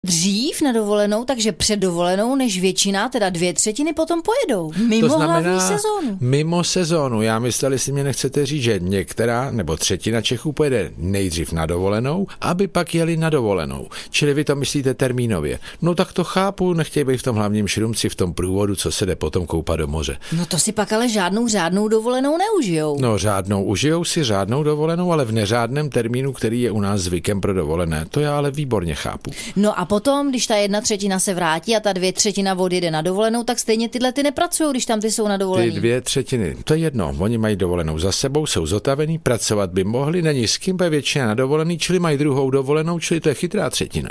dřív na dovolenou, takže před dovolenou, než většina, teda 2/3 potom pojedou. Mimo hlavní sezónu. Mimo sezónu. Já myslel, jestli mě nechcete říct, že některá nebo třetina Čechů pojede nejdřív na dovolenou, aby pak jeli na dovolenou. Čili vy to myslíte termínově. No tak to chápu, nechtějí být v tom hlavním šrumci, v tom průvodu, co se jde potom koupat do moře. No to si pak ale žádnou řádnou dovolenou neužijou. No užijou si řádnou dovolenou, ale v neřádném termínu, který je u nás zvykem pro dovolené. To já ale výborně chápu. No a potom, když ta 1/3 se vrátí a ta 2/3 odjede na dovolenou, tak stejně tyhle ty nepracují, když tam ty jsou na dovolený. Ty 2/3, to je jedno, oni mají dovolenou za sebou, jsou zotavený, pracovat by mohli, není s kým, většina na dovolený, čili mají druhou dovolenou, čili to je chytrá třetina.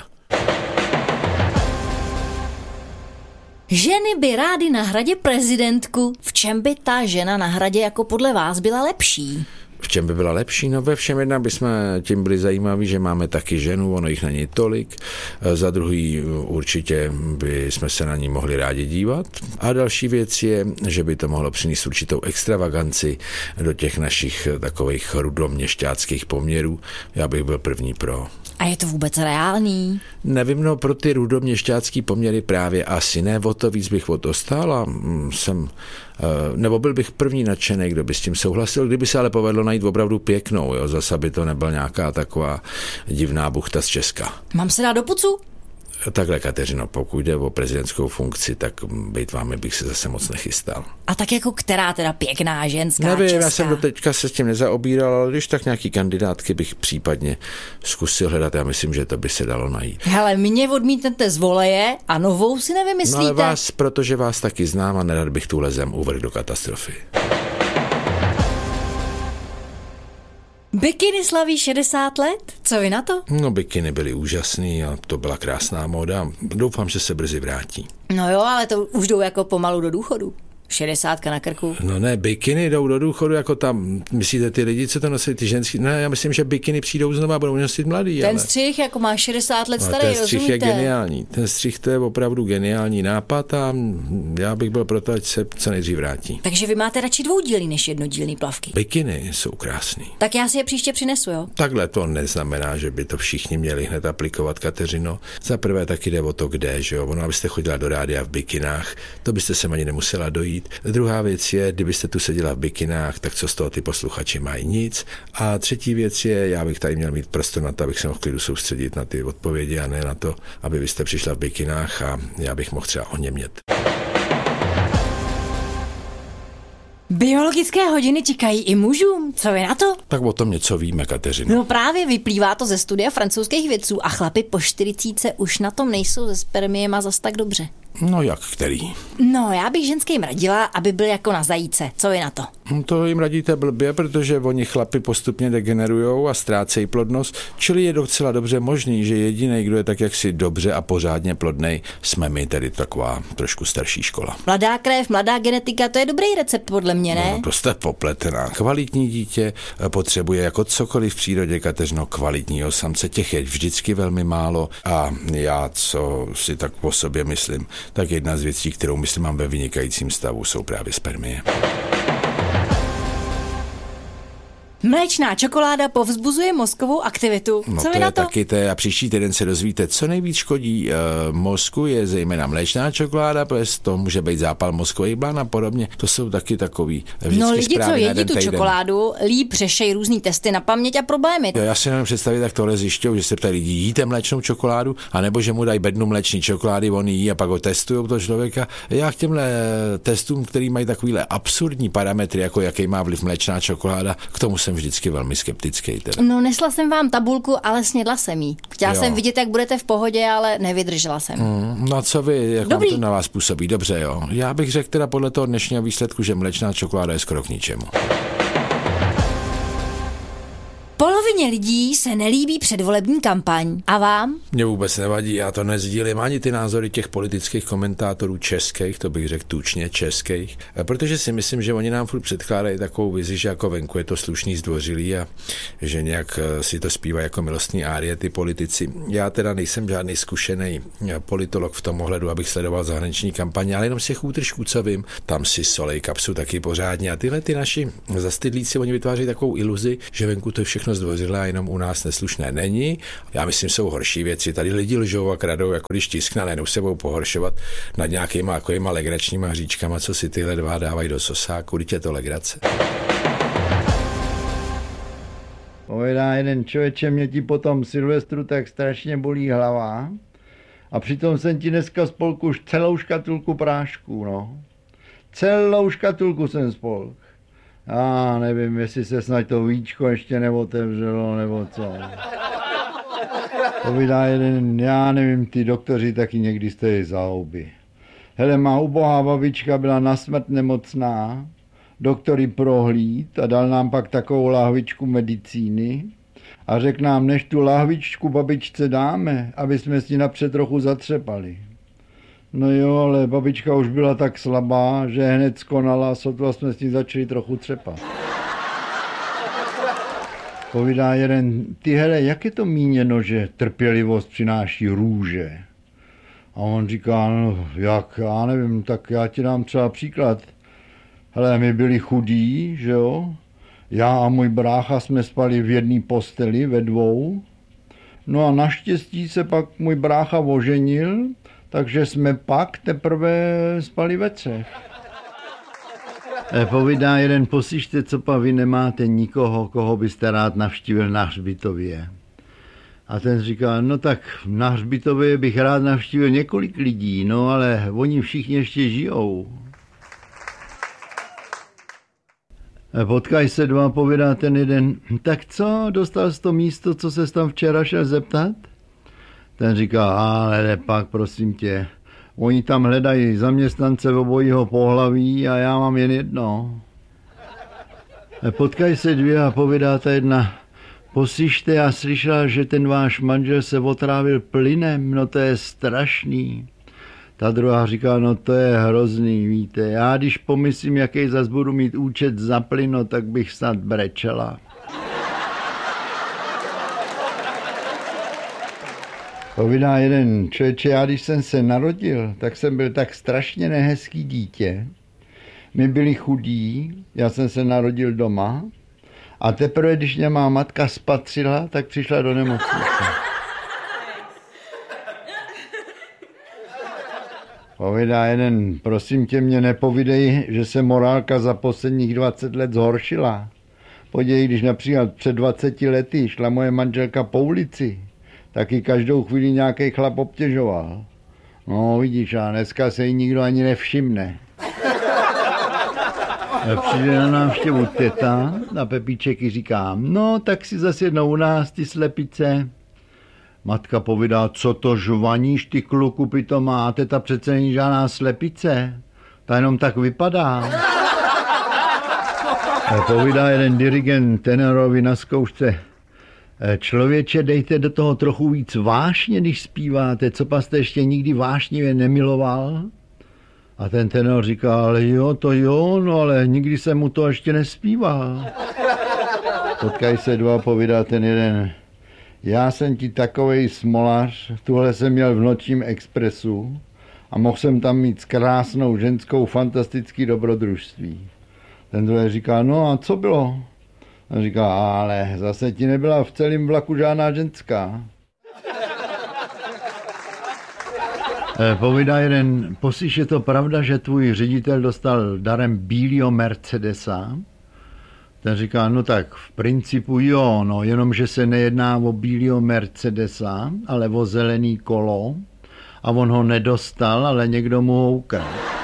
Ženy by rády na Hradě prezidentku. V čem by ta žena na Hradě jako podle vás byla lepší? V čem by byla lepší? No ve všem jednak bychom tím byli zajímaví, že máme taky ženu, ono jich není tolik. Za druhý určitě by jsme se na ní mohli rádi dívat. A další věc je, že by to mohlo přinést určitou extravaganci do těch našich takových rudoměšťáckých poměrů. Já bych byl první pro. A je to vůbec reálný? Nevím, no pro ty rudoměšťácký poměry právě asi ne, o to víc bych o to stál a nebo byl bych první nadšený, kdo by s tím souhlasil, kdyby se ale povedlo najít opravdu pěknou, jo, zase by to nebyl nějaká taková divná buchta z Česka. Mám se dát do pucu? Takhle, Kateřino, pokud jde o prezidentskou funkci, tak být vámi bych se zase moc nechystal. A tak jako která teda pěkná ženská nevím, česká? Já jsem doteďka se s tím nezaobíral, ale když tak nějaký kandidátky bych případně zkusil hledat, já myslím, že to by se dalo najít. Hele, mě odmítnete z voleje a novou si nevymyslíte. No ale vás, protože vás taky znám a nerad bych tuhle zem uvrhl do katastrofy. Bikiny slaví 60 let? Co vy na to? No, bikiny byly úžasný a to byla krásná móda. Doufám, že se brzy vrátí. No jo, ale to už jdou jako pomalu do důchodu. 60 na krku. No ne, bikiny jdou do důchodu jako tam. Myslíte ty lidi, co to nosí, ty ženský? Ne, já myslím, že bikiny přijdou znova a budou nosit mladý. Ten střih jako má 60 let starý, ten střih rozumíte? je geniální. Ten střih to je opravdu geniální nápad a já bych byl proto, ať se co nejdřív vrátí. Takže vy máte radši dvoudílný než jednodílný plavky. Bikiny jsou krásný. Tak já si je příště přinesu, jo? Takhle to neznamená, že by to všichni měli hned aplikovat, Kateřino. Za prvé taky jde o to, kde, že jo? Ono, abyste chodila do rádia v bikinách, to byste se ani nemusela dojít. Druhá věc je, kdybyste tu seděla v bikinách, tak co z toho ty posluchači mají? Nic. A třetí věc je, já bych tady měl mít prostor na to, abych se mohl v klidu soustředit na ty odpovědi a ne na to, aby vy jste přišla v bikinách a já bych mohl třeba oněmět. Biologické hodiny čekají i mužům. Co vy na to? Tak o tom něco víme, Kateřino. No právě vyplývá to ze studia francouzských vědců a chlapi po 40 už na tom nejsou se spermiema zas tak dobře. No jak který? No, já bych ženským radila, aby byl jako na zajíce. Co vy na to? To jim radíte blbě, protože oni chlapi postupně degenerujou a ztrácejí plodnost, čili je docela dobře možný, že jediný, kdo je tak jaksi dobře a pořádně plodnej, jsme my, tedy taková trošku starší škola. Mladá krev, mladá genetika, to je dobrý recept podle mě, ne? No, to jste popletená. Kvalitní dítě potřebuje jako cokoliv v přírodě, Kateřino, kvalitního samce. Těch je vždycky velmi málo a já, co si tak o sobě myslím, tak jedna z věcí, kterou myslím mám ve vynikajícím stavu, jsou právě spermie. Mléčná čokoláda povzbuzuje mozkovou aktivitu. No Co vy na to? Taky a příští týden se dozvíte, co nejvíc škodí mozku, je zejména mléčná čokoláda, protože to může být zápal mozkových blán a podobně. To jsou taky takový vždycky no lidi, co jedí tu týden. čokoládu, líp řešejí různý testy na paměť a problémy. Jo, já si nevím představit, jak tohle zjišťují, že se ptají lidi, jíte mléčnou čokoládu, anebo že mu dají bednu mléčný čokolády, on jí a pak ho testují toho člověka. Já k těmhle testům, který mají takovýhle absurdní parametry, jako jaký má vliv mléčná čokoláda, k tomu jsem vždycky velmi skeptický. Teda. No, nesla jsem vám tabulku, ale snědla jsem jí. Chtěla jsem vidět, jak budete v pohodě, ale nevydržela jsem. No co vy, jak Dobrý. vám to na vás působí? Dobře, jo. Já bych řekl teda podle toho dnešního výsledku, že mléčná čokoláda je skoro k ničemu. Polovině lidí se nelíbí předvolební kampaň. A vám? Mně vůbec nevadí, já to nezdílím ani ty názory těch politických komentátorů českých, to bych řekl tučně českých, protože si myslím, že oni nám furt předkládají takovou vizi, že jako venku je to slušný, zdvořilý a že nějak si to zpívají jako milostný árie ty politici. Já teda nejsem žádný zkušený politolog v tom ohledu, abych sledoval zahraniční kampaně, ale jenom si útržků, co vím, tam si solej kapsu taky pořádně a tyhle ty naši zastydlíci, oni vytváří takovou iluzi, že venku to je všechno zdvořilé a jenom u nás neslušné není. Já myslím, jsou horší věci. Tady lidi lžou a kradou, jako když tiskne, nejenom se budou pohoršovat nad nějakýma takovýma legračníma hříčkama, co si tyhle dva dávají do sosáku. Vždyť je to legrace. Povědá jeden člověče, mě ti potom Silvestru tak strašně bolí hlava a přitom jsem ti dneska spolk už celou škatulku prášků, no. Celou škatulku jsem spolk. Já nevím, jestli se snad to víčko ještě neotevřelo, nebo co. Povídá jeden, já nevím, ty doktoři taky někdy stojí za houby. Hele, má ubohá babička byla na smrt nemocná, doktor ji prohlíd a dal nám pak takovou lahvičku medicíny a řekl nám, než tu lahvičku babičce dáme, aby jsme si napřed trochu zatřepali. No jo, ale babička už byla tak slabá, že hned skonala a sotva jsme s ní začali trochu třepat. Povídá jeden, ty hele, jak je to míněno, že trpělivost přináší růže? A on říká, no jak, já nevím, tak já ti dám třeba příklad. Hele, my byli chudí, že jo? Já a můj brácha jsme spali v jedné posteli, ve dvou. No a naštěstí se pak můj brácha oženil, takže jsme pak teprve spali ve třech. Povídá jeden, poslyšte, co pa vy nemáte nikoho, koho byste rád navštívil na hřbitově. A ten říká, no tak na hřbitově bych rád navštívil několik lidí, no ale oni všichni ještě žijou. Potkaj se dva, povídá ten jeden, tak co, dostal jsi to místo, co ses tam včera šel zeptat? Ten říká, ale pak prosím tě, oni tam hledají zaměstnance obojího pohlaví a já mám jen jedno. Potkaj se dvě a povídá ta jedna, poslyšte, já slyšela, že ten váš manžel se otrávil plynem, no to je strašný. Ta druhá říká, no to je hrozný, víte, já když pomyslím, jaký zas budu mít účet za plyn, no, tak bych snad brečela. Povídá jeden, člověče, já když jsem se narodil, tak jsem byl tak strašně nehezký dítě. My byli chudí, já jsem se narodil doma a teprve, když mě má matka spatřila, tak přišla do nemocnice. Povídá jeden, prosím tě, mě nepovídej, že se morálka za posledních 20 let zhoršila. Podívej, když například před 20 lety šla moje manželka po ulici, tak ji každou chvíli nějaký chlap obtěžoval. No vidíš, a dneska se jí nikdo ani nevšimne. Přijde na návštěvu teta a Pepíček jí říká, no tak si zase jednou u nás, ty slepice. Matka povídá, co to žvaníš, ty kluku pitomá, a teta přece není žádná slepice, ta jenom tak vypadá. Povídá jeden dirigent tenorovi na zkoušce, člověče, dejte do toho trochu víc vášně, když zpíváte, co pa jste ještě nikdy vášnivě nemiloval? A ten tenor říká, ale jo, to jo, no ale nikdy jsem mu to ještě nespíval. Potkaj se dva, povídá ten jeden, já jsem ti takovej smolař, tuhle jsem měl v Nočním expresu a mohl jsem tam mít s krásnou ženskou fantastický dobrodružství. Ten druhý říká, no a co bylo? A říká, ale zase ti nebyla v celém vlaku žádná ženská. Povídá jeden, poslyš, je to pravda, že tvůj ředitel dostal darem bílýho Mercedesa? Ten říká, no tak v principu jo, no, jenomže se nejedná o bílýho Mercedesa, ale o zelený kolo a on ho nedostal, ale někdo mu ho ukradl.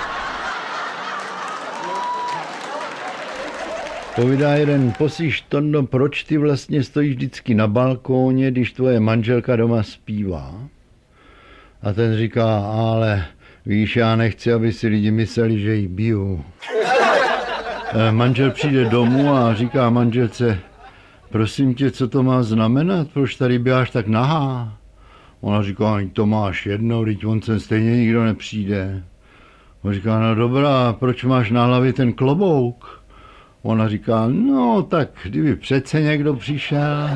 Povídá jeden, poslyš, Tondo, proč ty vlastně stojíš vždycky na balkóně, když tvoje manželka doma zpívá? A ten říká, ale víš, já nechci, aby si lidi mysleli, že jí biju. Manžel přijde domů a říká manželce, prosím tě, co to má znamenat, proč tady běháš tak nahá? Ona říká, to máš jednou, teď on sem stejně nikdo nepřijde. On říká, no dobrá, proč máš na hlavě ten klobouk? Ona říká, no tak kdyby přece někdo přišel.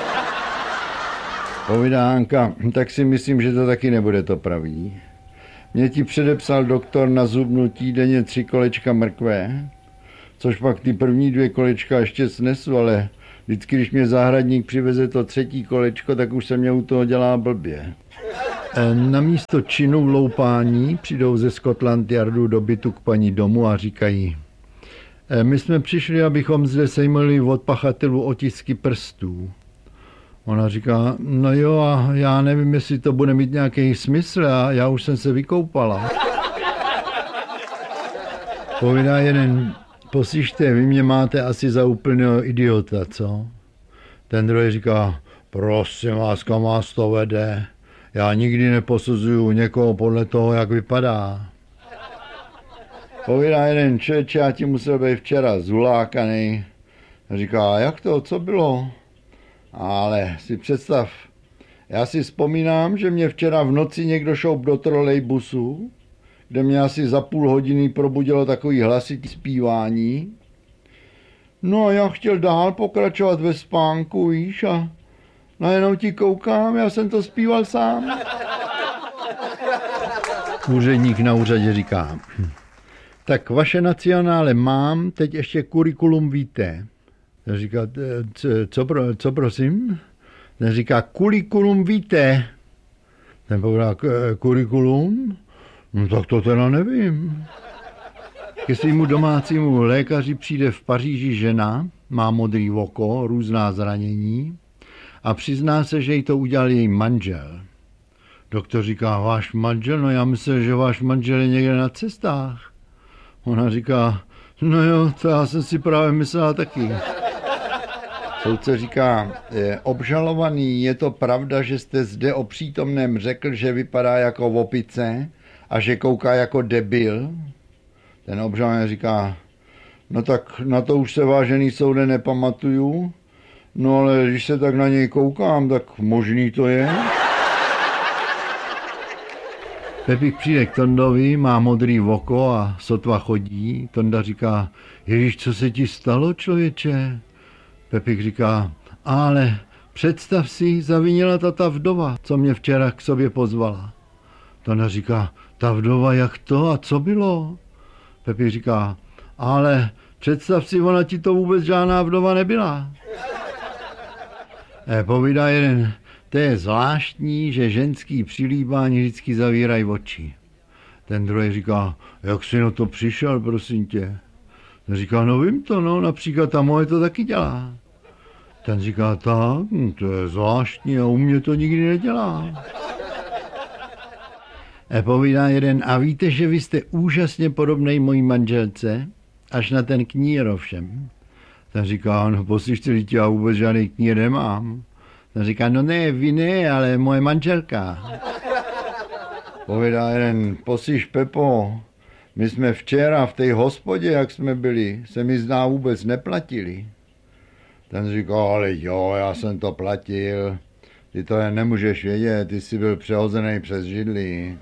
Povídá Hanka, tak si myslím, že to taky nebude to pravý. Mě ti předepsal doktor na zubnutí denně 3 kolečka mrkve, což pak ty první 2 kolečka ještě snesu, ale Vždycky, když mě zahradník přiveze to 3. kolečko, tak už se mě u toho dělá blbě. Na místo činu vloupání přijdou ze Scotland Yardu do bytu k paní domu a říkají: my jsme přišli, abychom zde sejmuli od pachatelů otisky prstů. Ona říká: no jo, a já nevím, jestli to bude mít nějaký smysl, a já už jsem se vykoupala. Povídá jeden: poslyšte, vy mě máte asi za úplného idiota, co? Ten druhý říká: prosím vás, kam vás to vede? Já nikdy neposuzuju někoho podle toho, jak vypadá. Povídá jeden: člověče, já ti musel být včera zulákanej. Říká: jak to, co bylo? Ale si představ, já si vzpomínám, že mě včera v noci někdo šoup do trolejbusu, kde mě asi za půl hodiny probudilo takový hlasitý zpívání. No a já chtěl dál pokračovat ve spánku, víš, a najednou ti koukám, já jsem to zpíval sám. Úředník na úřadě říká: tak vaše nacionále mám, teď ještě kurikulum vitae. Říká: co prosím? Ten říká: kurikulum vitae. Ten povedá: kurikulum? No tak to teda nevím. Ke svému domácímu lékaři přijde v Paříži žena, má modrý oko, různá zranění a přizná se, že jí to udělal její manžel. Doktor říká: váš manžel? No já myslím, že váš manžel je někde na cestách. Ona říká: no jo, to já jsem si právě myslela taky. Soudce říká: obžalovaný, je to pravda, že jste zde o přítomném řekl, že vypadá jako opice a že kouká jako debil? Ten obžalovaný říká: no tak na to už se, vážený soude, nepamatuju, no ale když se tak na něj koukám, tak možný to je. Pepík přijde k Tondovi, má modrý oko a sotva chodí. Tonda říká: ježíš, co se ti stalo, člověče? Pepík říká: ale představ si, zavinila ta vdova, co mě včera k sobě pozvala. Tonda říká: ta vdova, jak to a co bylo? Pepík říká: ale představ si, ona ti to vůbec žádná vdova nebyla. Povídá jeden: to je zvláštní, že ženský přilíbání vždycky zavírají oči. Ten druhý říká: jak jsi na to přišel, prosím tě? Ten říká: no vím to, no, například ta moje to taky dělá. Ten říká: tak, to je zvláštní a u mě to nikdy nedělá. Povídá jeden: a víte, že vy jste úžasně podobnej mojí manželce, až na ten knír ovšem. Ten říká: no poslyšte, já vůbec žádný knír nemám. Ten říká: no ne, vy ne, ale moje manželka. Povídá jeden: poslyš, Pepo, my jsme včera v té hospodě, jak jsme byli, se mi zdá vůbec neplatili. Ten říká: ale jo, já jsem to platil. Ty to jen nemůžeš vědět, ty jsi byl přehozený přes židli.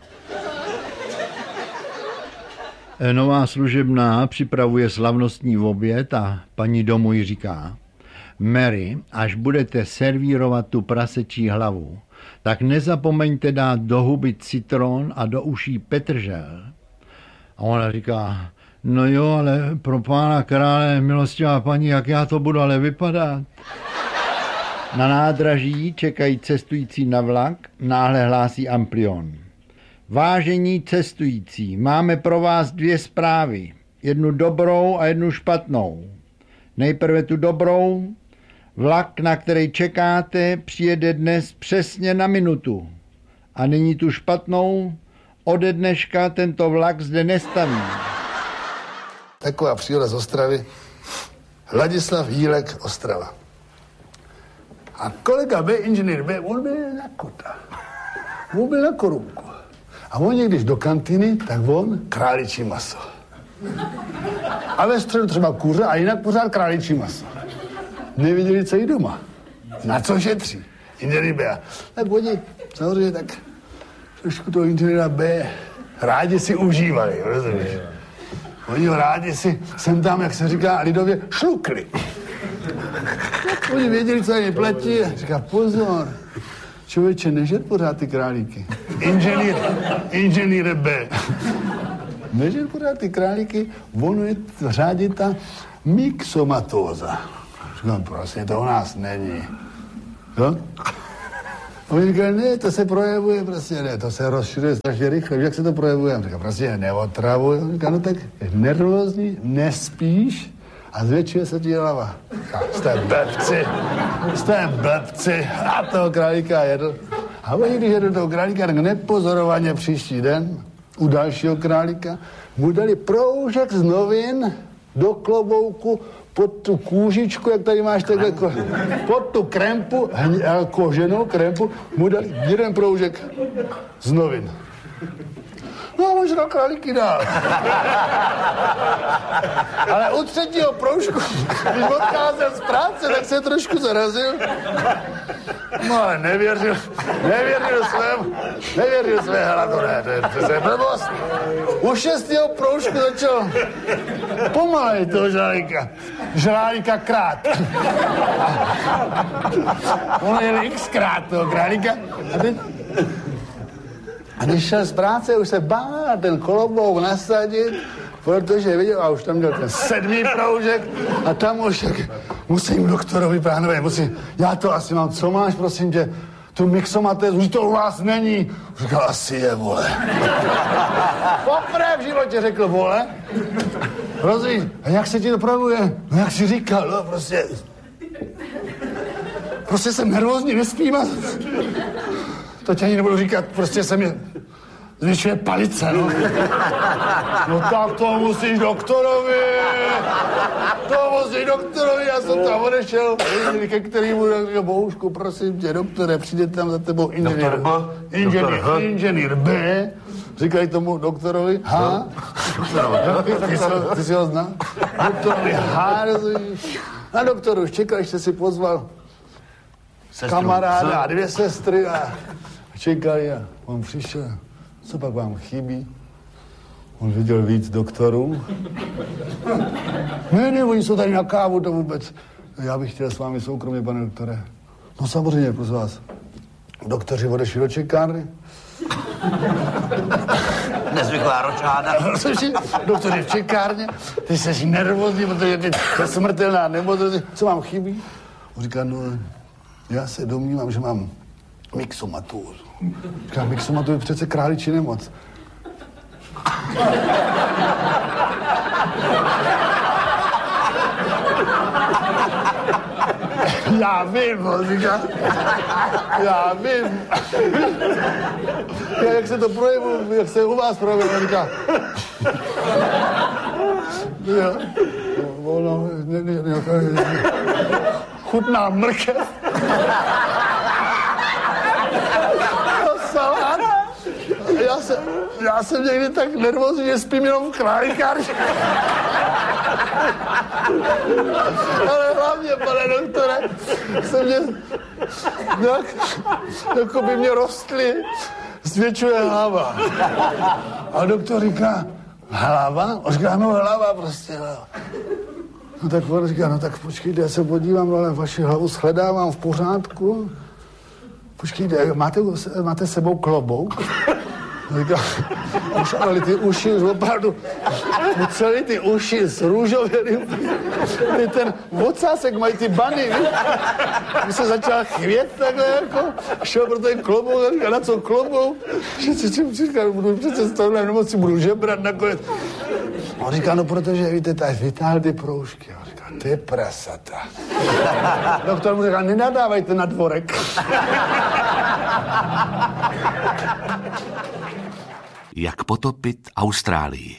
Nová služebná připravuje slavnostní oběd a paní domu jí říká: Mary, až budete servírovat tu prasečí hlavu, tak nezapomeňte dát do huby citron a do uší petržel. A ona říká: no jo, ale pro pána krále, milostivá paní, jak já to budu ale vypadat? Na nádraží čekají cestující na vlak, náhle hlásí Amplion: vážení cestující, máme pro vás 2 zprávy, jednu dobrou a jednu špatnou. Nejprve tu dobrou: vlak, na který čekáte, přijede dnes přesně na minutu. A nyní tu špatnou: ode dneška tento vlak zde nestaví. Taková příhoda z Ostravy. Ladislav Jílek, Ostrava. A kolega B, inženýr B, on byl na kota. On byl na korunku. A on někdyž do kantýny, tak on králičí maso. A ve středu třeba kuře a jinak pořád králičí maso. Neviděli, co jí doma. Na co šetří? Inženýr B. Tak oni, samozřejmě, tak trošku toho inženýra B rádi si užívali, rozumíš? Oni ho rádi si sem tam, jak se říká lidově, šlukli. Oni věděli, co je platí, a říká: pozor, člověče, nežer pořád ty králíky. Inženýre B. Nežer pořád ty králíky, ono je řádí ta myxomatóza. No prostě to u nás není. Jo? Oni říkali, ne, to se projevuje, prostě ne, to se rozšiřuje strašně rychle. Jak se to projevuje? Říkal, prostě neotravuje. Říkal, no tak nervózní, nespíš a zvětšuje se ti hlava. Jste blbci. A toho králíka jedl. A oni, když jedl toho králíka, tak nepozorovaně příští den u dalšího králíka mu dali proužek z novin do klobouku pod tu kůžičku, jak tady máš takhle, pod tu krempu, koženou krempu, mu dali jeden proužek z novin. No a možná králíky dál. Ale u třetího proužku, když odcházel z práce, tak se trošku zarazil. No ale nevěřil své hladové, to je blbost. U 6. proužku začal pomalej toho žrálíka krát. On jel xkrát toho králíka. A když šel z práce, už se bál ten kolobouk nasadit, protože viděl, a už tam měl ten 7. proužek a tam už tak musím doktorovi, pánové, já to asi mám, co máš, prosím tě, tu mixomatéz, už to u vás není. Říkal, asi je, vole. Poprvé v životě řekl, vole. Rozumíš, a jak se ti to projevuje? No jak jsi říkal, no prostě jsem nervózní, nespím a... To tě ani nebudu říkat, prostě se mě zvyšuje palice, no. No tak to musíš doktorovi. Já jsem tam odešel, ke kterému řekl, Bohušku, prosím tě, doktore, přijde tam za tebou inženýr B. Říkají tomu doktorovi H. Ty si ho zná? Doktorovi H. A doktor už čekal, ještě si pozval kamaráda a 2 sestry a čekali a on přišel. Co pak vám chybí? On viděl víc doktorů. Ne, oni jsou tady na kávu, to vůbec. Já bych chtěl s vámi soukromě, pane doktore. No samozřejmě, prosím vás. Doktoři odešli do čekárny. Nezvyklá ročáda. Doktoři v čekárně, ty jsi nervózní, protože ty je smrtelná nemoc. Co vám chybí? On říká, no, já se domnívám, že mám mixomatózu. Říká, mixomatózu je přece králičí nemoc. Já vím, on říká. Já vím. Jak se to projevuje, jak se u vás projevuje, on říká. Chutná mrkev. Salát. Já jsem někdy tak nervózní, že spím jenom v králíkárně. Ale hlavně, pane doktore, se mě jako by mě rostly, zvětšuje hlava. A doktor říká, hlava? On říká, no hlava prostě. No tak on říká, no tak počkejte, já se podívám, ale vaši hlavu shledávám v pořádku. Počkejte, máte sebou klobouk? Říká, ale ty uši už opravdu, celý ty uši zrůžověly. Ten ocásek mají ty bany, víš? Když se začal chvět takhle jako, šel pro ten klobouk a říká, na co klobouk? Říká, budu přece z tohle nemoci, budu žebrat nakonec. On říká, no protože, víte, tady vytáhl ty proužky. On říká, ty prasata. Doktor mu říká, nenadávajte na dvorek. Jak potopit Austrálii.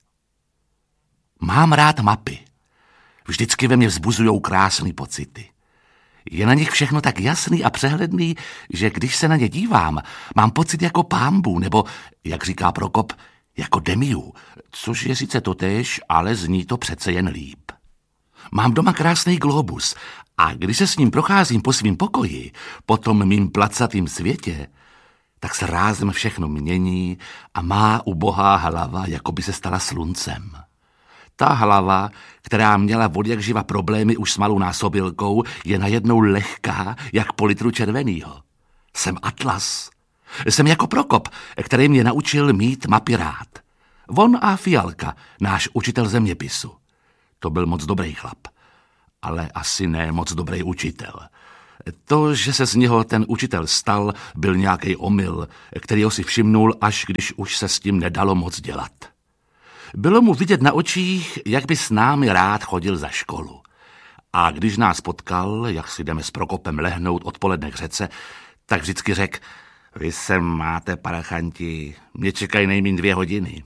Mám rád mapy. Vždycky ve mně vzbuzujou krásný pocity. Je na nich všechno tak jasný a přehledný, že když se na ně dívám, mám pocit jako Pámbu, nebo, jak říká Prokop, jako Demiu, což je sice totéž, ale zní to přece jen líp. Mám doma krásný globus a když se s ním procházím po svým pokoji, po tom mým placatým světě, tak se rázem všechno mění a má ubohá hlava, jako by se stala sluncem. Ta hlava, která měla odjakživa problémy už s malou násobilkou, je najednou lehká, jak po litru červenýho. Jsem Atlas. Jsem jako Prokop, který mě naučil mít mapy rád. On a Fialka, náš učitel zeměpisu. To byl moc dobrý chlap. ale asi ne moc dobrý učitel. To, že se z něho ten učitel stal, byl nějaký omyl, kterýho si všimnul, až když už se s tím nedalo moc dělat. Bylo mu vidět na očích, jak by s námi rád chodil za školu. A když nás potkal, jak si jdeme s Prokopem lehnout odpoledne k řece, tak vždycky řekl: vy se máte, parachanti, mě čekají nejméně 2 hodiny.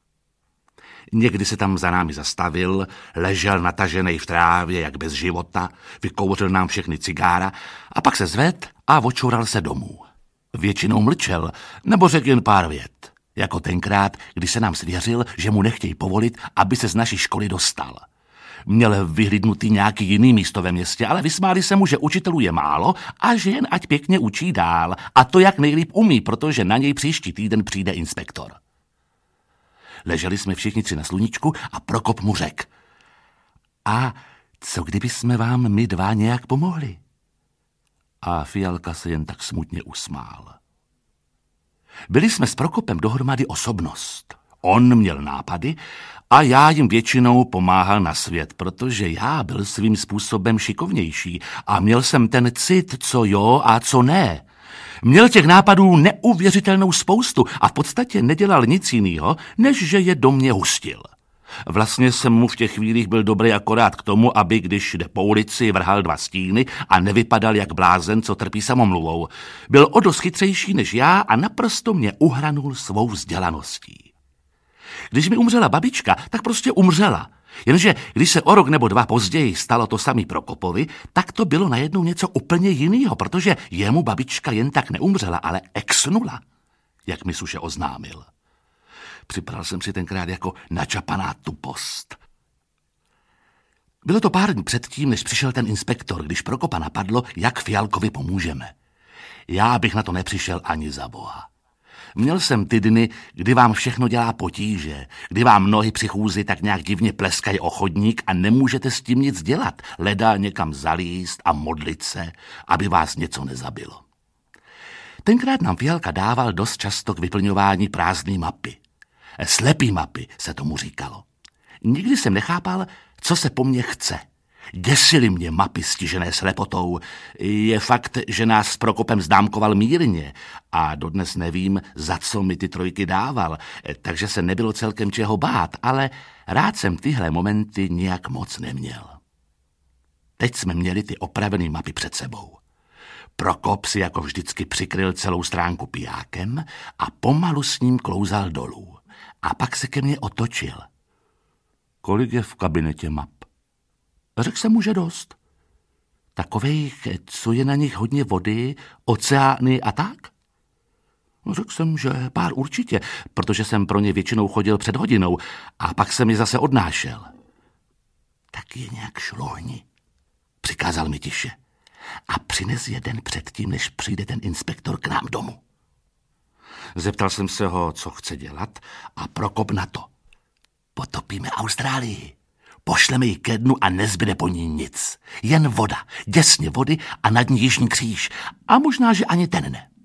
Někdy se tam za námi zastavil, ležel natažený v trávě, jak bez života, vykouřil nám všechny cigára a pak se zved a očoural se domů. Většinou mlčel, nebo řekl jen pár vět, jako tenkrát, když se nám svěřil, že mu nechtějí povolit, aby se z naší školy dostal. Měl vyhlídnutý nějaký jiný místo ve městě, ale vysmáli se mu, že učitelů je málo a že jen ať pěkně učí dál, a to jak nejlíp umí, protože na něj příští týden přijde inspektor. Leželi jsme všichni 3 na sluníčku a Prokop mu řekl: a co kdyby jsme vám my 2 nějak pomohli? A Fialka se jen tak smutně usmál. Byli jsme s Prokopem dohromady osobnost. On měl nápady a já jim většinou pomáhal na svět, protože já byl svým způsobem šikovnější a měl jsem ten cit, co jo a co ne. Měl těch nápadů neuvěřitelnou spoustu a v podstatě nedělal nic jiného, než že je do mě hustil. Vlastně jsem mu v těch chvílích byl dobrý akorát k tomu, aby když jde po ulici, vrhal 2 stíny a nevypadal jak blázen, co trpí samomluvou. Byl o dost chytřejší než já a naprosto mě uhranul svou vzdělaností. Když mi umřela babička, tak prostě umřela. Jenže když se o rok nebo 2 později stalo to samý Prokopovi, tak to bylo najednou něco úplně jiného, protože jemu babička jen tak neumřela, ale exnula, jak mi Suše oznámil. Připadal jsem si tenkrát jako načapaná tupost. Bylo to pár dní předtím, než přišel ten inspektor, když Prokopa napadlo, jak Fialkovi pomůžeme. Já bych na to nepřišel ani za boha. Měl jsem ty dny, kdy vám všechno dělá potíže, kdy vám nohy při chůzi tak nějak divně pleskají o chodník a nemůžete s tím nic dělat, leda někam zalízt a modlit se, aby vás něco nezabilo. Tenkrát nám Fialka dával dost často k vyplňování prázdné mapy. Slepý mapy se tomu říkalo. Nikdy jsem nechápal, co se po mně chce. Děsily mě mapy stižené slepotou. Je fakt, že nás s Prokopem známkoval mírně a dodnes nevím, za co mi ty 3 dával, takže se nebylo celkem čeho bát, ale rád jsem tyhle momenty nějak moc neměl. Teď jsme měli ty opravené mapy před sebou. Prokop si jako vždycky přikryl celou stránku pijákem a pomalu s ním klouzal dolů. A pak se ke mně otočil. Kolik je v kabinetě map? Řekl jsem mu, že dost. Takovejch, co je na nich hodně vody, oceány a tak? Řekl jsem, že pár určitě, protože jsem pro ně většinou chodil před hodinou a pak jsem je zase odnášel. Tak je nějak šlohni, přikázal mi tiše. A přines jeden předtím, než přijde ten inspektor k nám domů. Zeptal jsem se ho, co chce dělat, a Prokop na to: potopíme Austrálii. Pošleme ji ke dnu a nezbyde po ní nic. Jen voda, děsně vody a nad ní Jižní kříž. A možná, že ani ten ne.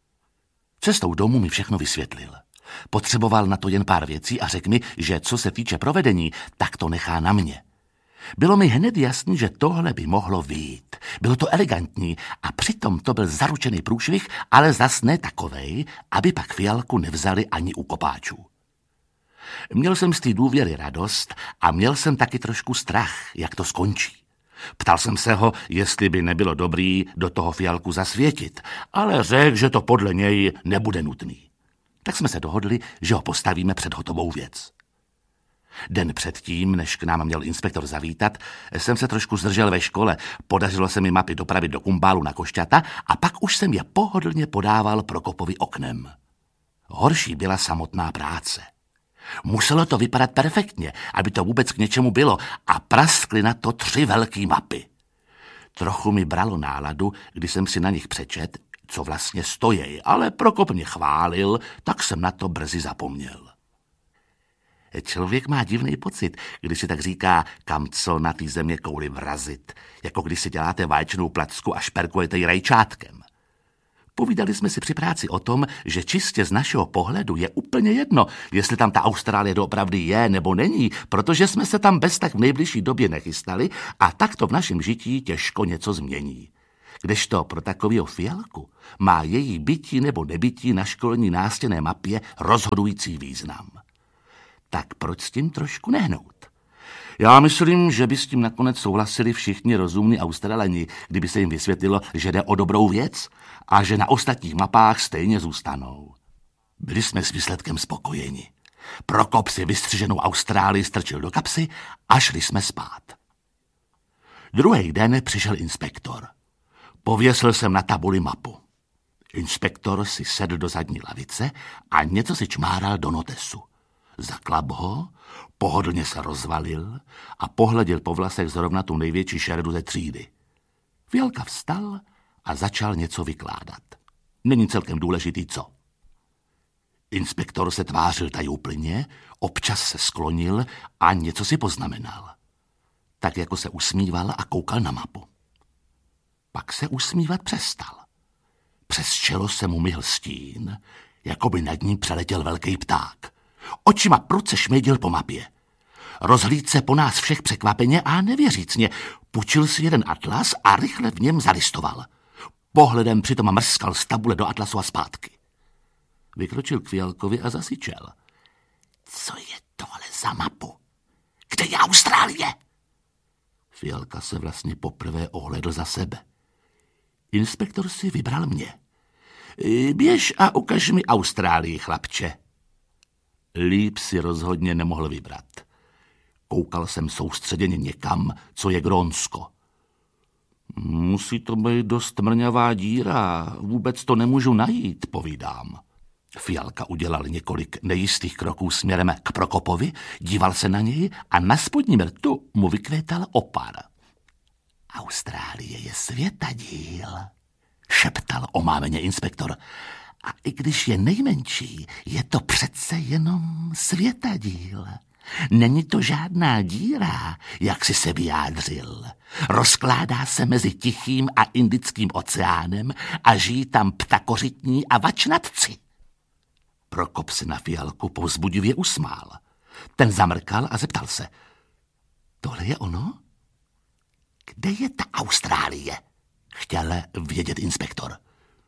Cestou domů mi všechno vysvětlil. Potřeboval na to jen pár věcí a řekl mi, že co se týče provedení, tak to nechá na mě. Bylo mi hned jasný, že tohle by mohlo vyjít. Bylo to elegantní a přitom to byl zaručený průšvih, ale zas ne takovej, aby pak Fialku nevzali ani u kopáčů. Měl jsem z té důvěry radost a měl jsem taky trošku strach, jak to skončí. Ptal jsem se ho, jestli by nebylo dobrý do toho Fialku zasvětit, ale řekl, že to podle něj nebude nutný. Tak jsme se dohodli, že ho postavíme před hotovou věc. Den předtím, než k nám měl inspektor zavítat, jsem se trošku zdržel ve škole, podařilo se mi mapy dopravit do kumbálu na košťata a pak už jsem je pohodlně podával Prokopovi oknem. Horší byla samotná práce. Muselo to vypadat perfektně, aby to vůbec k něčemu bylo, a praskly na to 3 velké mapy. Trochu mi bralo náladu, když jsem si na nich přečet, co vlastně stojí, ale Prokop mě chválil, tak jsem na to brzy zapomněl. Člověk má divný pocit, když si tak říká, kam co na té země kouli vrazit, jako když si děláte vaječnou placku a šperkujete ji rajčátkem. Povídali jsme si při práci o tom, že čistě z našeho pohledu je úplně jedno, jestli tam ta Austrálie doopravdy je nebo není, protože jsme se tam bez tak v nejbližší době nechystali a tak to v našem žití těžko něco změní. Kdežto pro takovýho Fialku má její bytí nebo nebytí na školní nástěnné mapě rozhodující význam. Tak proč s tím trošku nehnout? Já myslím, že by s tím nakonec souhlasili všichni rozumní Australani, kdyby se jim vysvětlilo, že jde o dobrou věc a že na ostatních mapách stejně zůstanou. Byli jsme s výsledkem spokojeni. Prokop si vystřiženou Austrálii strčil do kapsy a šli jsme spát. Druhý den přišel inspektor. Pověsil jsem na tabuli mapu. Inspektor si sedl do zadní lavice a něco si čmáral do notesu. Zaklap ho, pohodlně se rozvalil a pohleděl po vlasech zrovna tu největší šerdu ze třídy. Fialka vstal a začal něco vykládat. Není celkem důležitý co. Inspektor se tvářil tajúplně, občas se sklonil a něco si poznamenal. Tak jako se usmíval a koukal na mapu. Pak se usmívat přestal. Přes čelo se mu myhl stín, jako by nad ním přeletěl velký pták. Očima prudce šmejdil po mapě. Rozhlídl se po nás všech překvapeně a nevěřícně. Půjčil si jeden atlas a rychle v něm zalistoval. Pohledem přitom mrskal z tabule do atlasu a zpátky. Vykročil k Fialkovi a zasyčel. Co je tohle za mapu? Kde je Austrálie? Fialka se vlastně poprvé ohlédl za sebe. Inspektor si vybral mě. Běž a ukaž mi Austrálii, chlapče. Líp si rozhodně nemohl vybrat. Koukal jsem soustředěně někam, co je Grónsko. Musí to být dost mrňavá díra, vůbec to nemůžu najít, povídám. Fialka udělal několik nejistých kroků směrem k Prokopovi, díval se na něj a na spodním rtu mu vykvétal opar. Austrálie je světadíl, šeptal omámeně inspektor. A i když je nejmenší, je to přece jenom světadíl. Není to žádná díra, jak si se vyjádřil. Rozkládá se mezi Tichým a Indickým oceánem a žijí tam ptakořitní a vačnatci. Prokop se na Fialku povzbudivě usmál. Ten zamrkal a zeptal se. Tohle je ono? Kde je ta Austrálie? Chtěl vědět inspektor.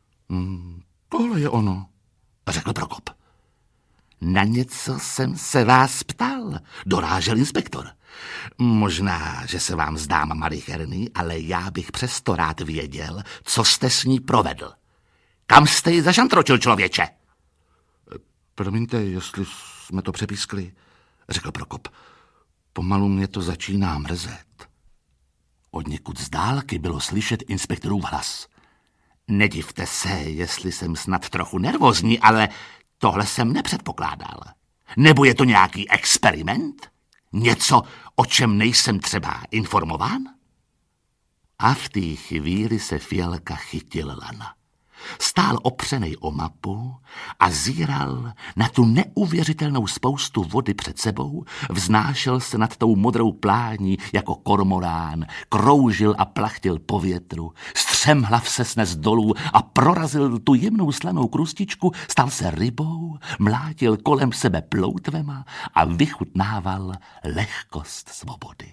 Tohle je ono, řekl Prokop. Na něco jsem se vás ptal, dorážel inspektor. Možná, že se vám zdám malicherný, ale já bych přesto rád věděl, co jste s ní provedl. Kam jste ji zašantročil, člověče? Promiňte, jestli jsme to přepískli, řekl Prokop. Pomalu mě to začíná mrzet. Od někud z dálky bylo slyšet inspektorův hlas. Nedivte se, jestli jsem snad trochu nervózní, ale tohle jsem nepředpokládal. Nebo je to nějaký experiment? Něco, o čem nejsem třeba informován? A v té chvíli se Fialka chytil lana. Stál opřenej o mapu a zíral na tu neuvěřitelnou spoustu vody před sebou, vznášel se nad tou modrou plání jako kormorán, kroužil a plachtil po větru, střemhlav se snes dolů a prorazil tu jemnou slanou krustičku, stal se rybou, mlátil kolem sebe ploutvema a vychutnával lehkost svobody.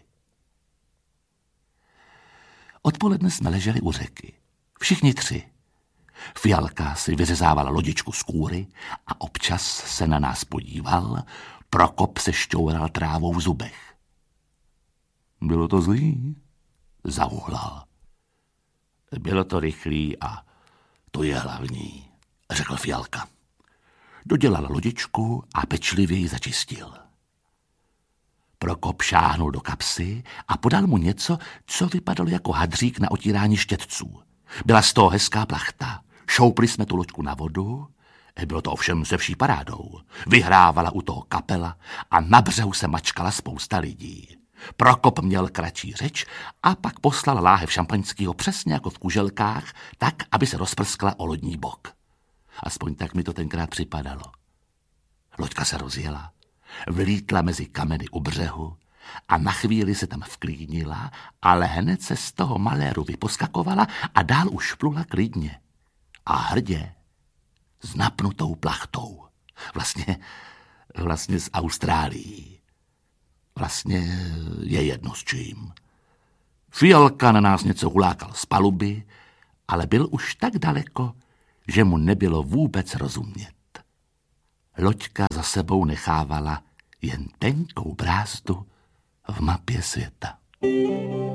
Odpoledne jsme leželi u řeky. Všichni tři. Fialka si vyřezával lodičku z kůry a občas se na nás podíval, Prokop se šťoural trávou v zubech. Bylo to zlý? Zauhlal. Bylo to rychlý a to je hlavní, řekl Fialka. Dodělal lodičku a pečlivě ji začistil. Prokop šáhnul do kapsy a podal mu něco, co vypadalo jako hadřík na otírání štětců. Byla z toho hezká plachta. Šoupli jsme tu loďku na vodu, bylo to ovšem se vší parádou. Vyhrávala u toho kapela a na břehu se mačkala spousta lidí. Prokop měl kratší řeč a pak poslal láhev šampaňského přesně jako v kuželkách, tak, aby se rozprskla o lodní bok. Aspoň tak mi to tenkrát připadalo. Loďka se rozjela, vlítla mezi kameny u břehu a na chvíli se tam vklínila, ale hned se z toho maléru vyposkakovala a dál už plula klidně. a hrdě s napnutou plachtou. Vlastně z Austrálií. Vlastně je jedno s čím. Fialka na nás něco hulákal z paluby, ale byl už tak daleko, že mu nebylo vůbec rozumět. Loďka za sebou nechávala jen tenkou brázdu v mapě světa.